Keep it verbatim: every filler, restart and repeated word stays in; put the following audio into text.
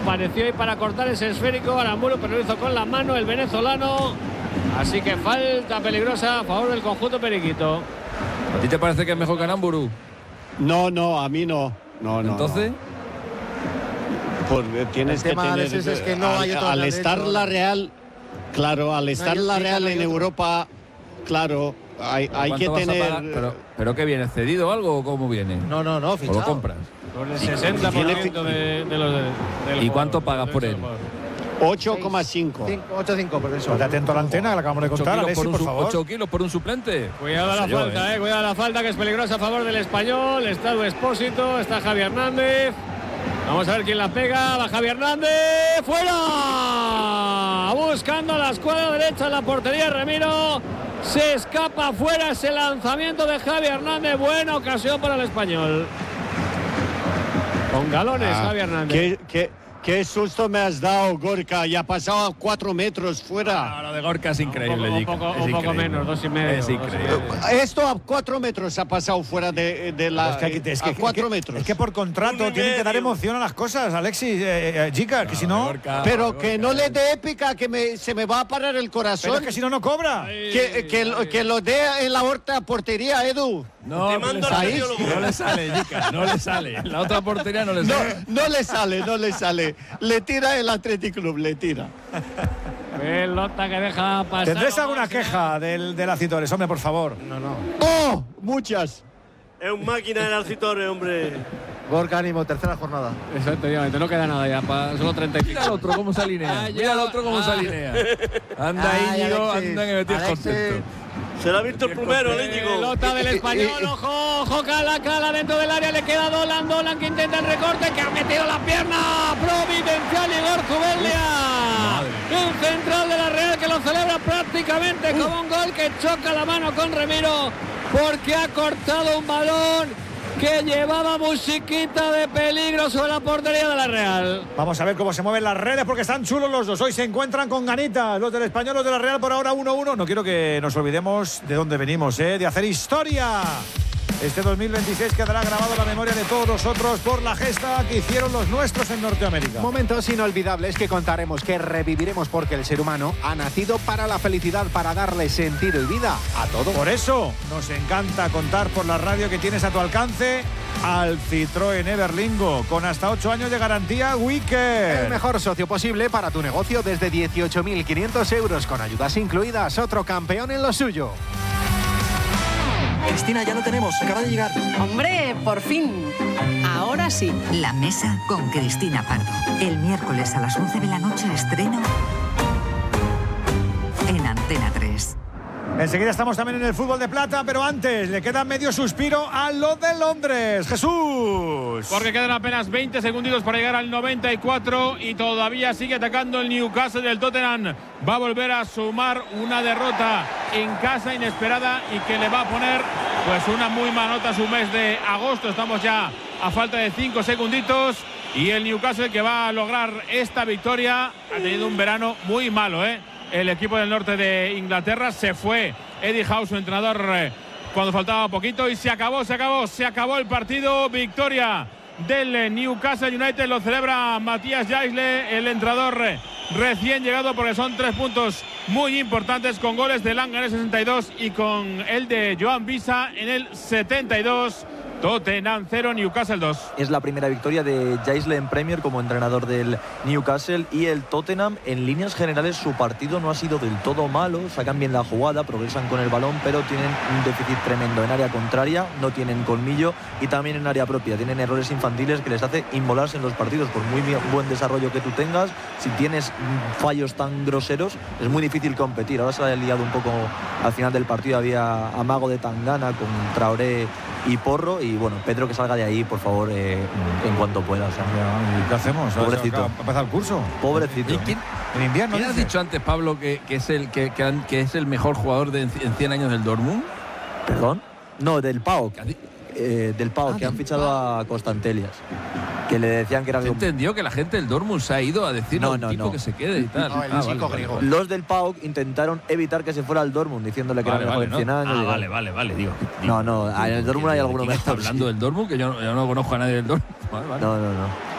Apareció ahí para cortar ese esférico Aramburu, pero lo hizo con la mano el venezolano. Así que falta peligrosa a favor del conjunto periquito. ¿A ti te parece que es mejor que Aramburu? No, no, a mí no. No, no. ¿Entonces? No. Pues tienes que tener. Es, es que no al, hay otro al estar derecho. la Real, claro, al estar no hay, la Real no en Europa, claro, hay, hay que tener. Pero, pero ¿qué viene? ¿Cedido o algo o cómo viene? No, no, no, fichado. ¿O lo compras? Con el sesenta por ciento de, de los de, del ¿Y cuánto jugador, pagas por él? ocho coma cinco. ocho coma cinco por eso. Estate atento a la antena que le acabamos de contar, Alexis, por, por favor. ocho kilos por un suplente. Cuidado a la yo, falta, eh. eh. Cuidado a la falta, que es peligrosa a favor del Español. Está Edu Expósito, está Javi Hernández. Vamos a ver quién la pega. Va Javi Hernández. ¡Fuera! Buscando a la escuadra derecha en la portería, Ramiro. Se escapa fuera ese lanzamiento de Javi Hernández. Buena ocasión para el Español. Con galones, ah, Javi Hernández. ¿Qué, qué, qué susto me has dado, Gorka? Ya ha pasado a cuatro metros fuera. Ah, lo de Gorka es increíble, Un poco, un poco, es un poco menos, dos y medio. Es increíble. Esto a cuatro metros ha pasado fuera de, de la. Es que, es que, a cuatro es que, metros. Es que por contrato tienen que dar emoción a las cosas, Alexis, eh, eh, Jica, no, que si no. Gorka, pero Gorka, que no le dé épica, que me, se me va a parar el corazón. Pero es que si no, no cobra. Ay, que, que, ay. que lo dé en la horta portería, Edu. No, no, le sale, no le sale, Jica, no le sale. La otra portería no le sale. No, no le sale, no le sale. Le tira el Athletic Club, le tira. Pelota que deja pasar. ¿Tendréis alguna queja del, del Acitores? Hombre, por favor. No, no. ¡Oh! Muchas. Es un máquina del Alcitores, hombre. Gorka, ánimo, tercera jornada. Efectivamente, no queda nada ya, para solo treinta y cinco. Mira al otro cómo se alinea. Mira al otro cómo se alinea. Anda, Ay, Íñigo, Alexis, anda que me tienes Alexis. contento. Se lo ha visto el primero, el Íñigo. Pelota del Español, ojo, ojo, cala, cala dentro del área, le queda Dolan, Dolan que intenta el recorte, que ha metido la pierna, providencial Igor Zubelia, el central de la Real que lo celebra prácticamente como un gol, que choca la mano con Remiro, porque ha cortado un balón que llevaba musiquita de peligro sobre la portería de la Real. Vamos a ver cómo se mueven las redes porque están chulos los dos. Hoy se encuentran con ganitas. Los del Español, los de la Real por ahora uno uno. No quiero que nos olvidemos de dónde venimos, ¿eh? De hacer historia. Este dos mil veintiséis quedará grabado en la memoria de todos nosotros por la gesta que hicieron los nuestros en Norteamérica. Momentos inolvidables que contaremos, que reviviremos, porque el ser humano ha nacido para la felicidad, para darle sentido y vida a todo. Por eso nos encanta contar por la radio que tienes a tu alcance al Citroën Everlingo, con hasta ocho años de garantía Wicked. El mejor socio posible para tu negocio desde dieciocho mil quinientos euros, con ayudas incluidas. Otro campeón en lo suyo. Cristina, ya lo tenemos, acaba de llegar. Hombre, por fin. Ahora sí. La mesa con Cristina Pardo. El miércoles a las once de la noche estreno en Antena tres. Enseguida estamos también en el fútbol de plata, pero antes le queda medio suspiro a lo de Londres. Jesús. Porque quedan apenas veinte segunditos para llegar al noventa y cuatro y todavía sigue atacando el Newcastle del Tottenham. Va a volver a sumar una derrota en casa inesperada y que le va a poner pues una muy manota a su mes de agosto. Estamos ya a falta de cinco segunditos y el Newcastle, que va a lograr esta victoria, ha tenido un verano muy malo, ¿eh? El equipo del norte de Inglaterra. Se fue Eddie Howe, su entrenador, eh, cuando faltaba poquito, y se acabó, se acabó, se acabó el partido. Victoria del Newcastle United, lo celebra Matías Jaisle, el entrenador eh, recién llegado, porque son tres puntos muy importantes, con goles de Langa en el sesenta y dos y con el de Joan Visa en el setenta y dos. Tottenham cero, Newcastle dos. Es la primera victoria de Jaisle en Premier como entrenador del Newcastle, y el Tottenham, en líneas generales, su partido no ha sido del todo malo. Sacan bien la jugada, progresan con el balón, pero tienen un déficit tremendo en área contraria, no tienen colmillo, y también en área propia tienen errores infantiles que les hace inmolarse en los partidos. Por muy bien, buen desarrollo que tú tengas, si tienes fallos tan groseros, es muy difícil competir. Ahora se ha liado un poco al final del partido, había amago de Tangana con Traoré y Porro, y bueno, Pedro, que salga de ahí, por favor, eh, en cuanto pueda. O sea, ¿y qué hacemos? Pobrecito. ¿Va a empezar el curso? Pobrecito. ¿Y quién, en invierno, ¿quién has dicho antes, Pablo, que, que, es el, que, que, que es el mejor jugador de, en cien años del Dortmund? ¿Perdón? No, del P A O K. Eh, del P A O K, ah, que han fichado a Constantelias, que le decían que era... ¿Se entendió que la gente del Dortmund se ha ido a decir no, a un no, tipo no. que se quede y tal? No, el ah, chico vale, griego. vale. Los del P A O K intentaron evitar que se fuera al Dortmund, diciéndole que Vale, era mejor vale, en cien ¿no? años. Ah, digo, vale, vale, vale, digo. No, no, en el Dortmund hay alguno mejor. mejor. Está hablando Sí. del Dortmund, que yo, yo no conozco a nadie del Dortmund. Vale, vale. No, no, no.